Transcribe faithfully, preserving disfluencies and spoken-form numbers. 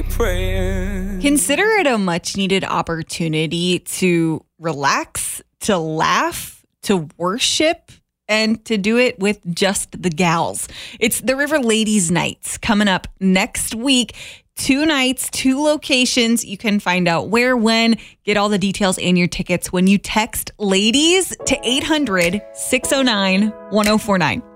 praying. Consider it a much needed opportunity to relax, to laugh, to worship, and to do it with just the gals. It's the River Ladies Nights coming up next week. Two nights, two locations. You can find out where, when, get all the details and your tickets when you text LADIES to eight hundred, six oh nine, one oh four nine.